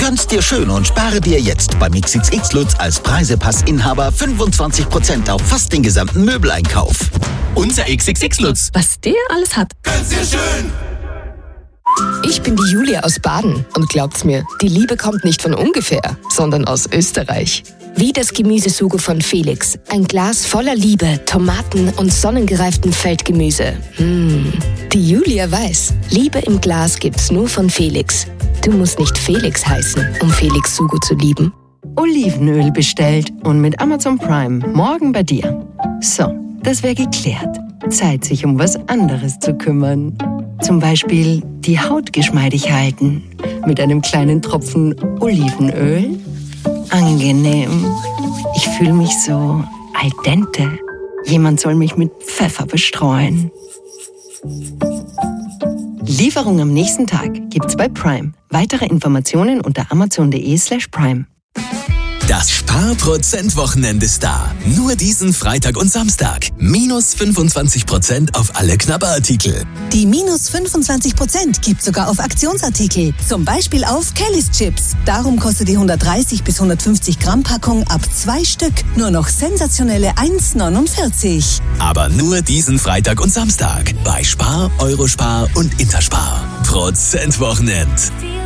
Gönn's dir schön und spare dir jetzt beim XXX Lutz als Preisepass-Inhaber 25% auf fast den gesamten Möbeleinkauf. Unser XXX Lutz. Was der alles hat. Gönn's dir schön! Ich bin die Julia aus Baden und glaubt's mir, die Liebe kommt nicht von ungefähr, sondern aus Österreich. Wie das Gemüsesugo von Felix. Ein Glas voller Liebe, Tomaten und sonnengereiftem Feldgemüse. Die Julia weiß, Liebe im Glas gibt's nur von Felix. Du musst nicht Felix heißen, um Felix Sugo zu lieben. Olivenöl bestellt und mit Amazon Prime morgen bei dir. So, das wäre geklärt. Zeit, sich um was anderes zu kümmern. Zum Beispiel die Haut geschmeidig halten. Mit einem kleinen Tropfen Olivenöl. Angenehm. Ich fühle mich so al dente. Jemand soll mich mit Pfeffer bestreuen. Lieferung am nächsten Tag gibt's bei Prime. Weitere Informationen unter amazon.de/prime. Das Sparprozent-Wochenende ist da. Nur diesen Freitag und Samstag. Minus 25% auf alle Knabberartikel. Die minus 25% gibt sogar auf Aktionsartikel. Zum Beispiel auf Kellys Chips. Darum kostet die 130 bis 150 Gramm Packung ab 2 Stück nur noch sensationelle 1,49. Aber nur diesen Freitag und Samstag. Bei Spar, Eurospar und Interspar. Prozent-Wochenend.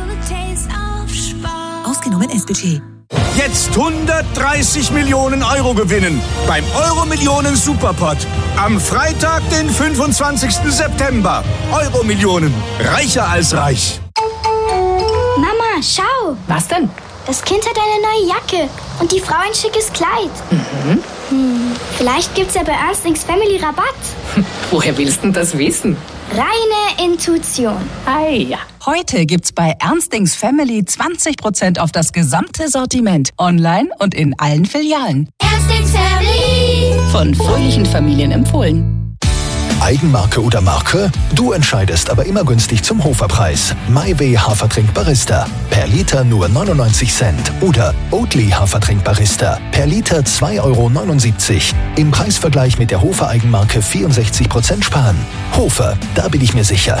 Ausgenommen S-Budget. Jetzt 130 Millionen Euro gewinnen beim Euro-Millionen Superpot. Am Freitag, den 25. September. Euro-Millionen. Reicher als reich. Mama, schau. Was denn? Das Kind hat eine neue Jacke und die Frau ein schickes Kleid. Vielleicht gibt's ja bei Ernstings Family Rabatt. Woher willst du das wissen? Reine Intuition. Ja. Heute gibt's bei Ernstings Family 20% auf das gesamte Sortiment. Online und in allen Filialen. Ernstings Family. Von fröhlichen Familien empfohlen. Eigenmarke oder Marke? Du entscheidest, aber immer günstig zum Hoferpreis. MyWay Hafertrink Barista. Per Liter nur 99 Cent. Oder Oatly Hafertrink Barista. Per Liter 2,79 €. Im Preisvergleich mit der Hofer Eigenmarke 64% sparen. Hofer, da bin ich mir sicher.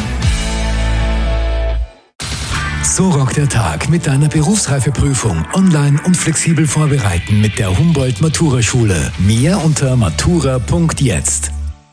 So rockt der Tag mit deiner Berufsreifeprüfung online und flexibel vorbereiten mit der Humboldt Matura Schule. Mehr unter matura.jetzt.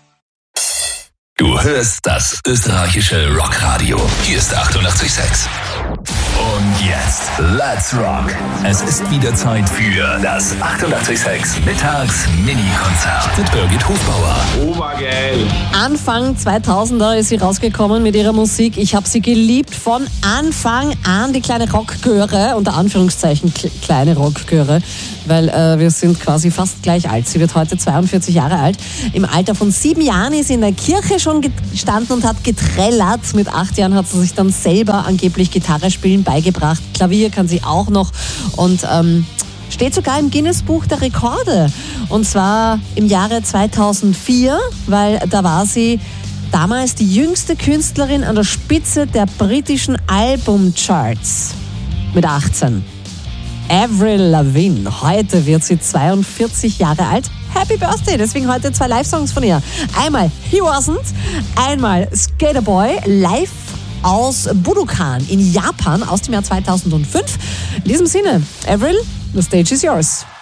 Du hörst das österreichische Rockradio. Hier ist 88,6. Und jetzt, let's rock. Es ist wieder Zeit für das 88,6 Mittags-Mini-Konzert mit Birgit Hofbauer. Obergeil. Anfang 2000er ist sie rausgekommen mit ihrer Musik. Ich habe sie geliebt von Anfang an, die kleine Rockgöre, unter Anführungszeichen kleine Rockgöre, weil wir sind quasi fast gleich alt. Sie wird heute 42 Jahre alt. Im Alter von 7 Jahren ist sie in der Kirche schon gestanden und hat getrellert. Mit 8 Jahren hat sie sich dann selber angeblich Gitarre spielen beigebracht. Klavier kann sie auch noch und steht sogar im Guinness-Buch der Rekorde. Und zwar im Jahre 2004, weil da war sie damals die jüngste Künstlerin an der Spitze der britischen Albumcharts mit 18. Avril Lavigne. Heute wird sie 42 Jahre alt. Happy Birthday, deswegen heute 2 Live-Songs von ihr. Einmal He Wasn't, einmal Skater Boy, live aus Budokan in Japan aus dem Jahr 2005. In diesem Sinne, Avril, the stage is yours.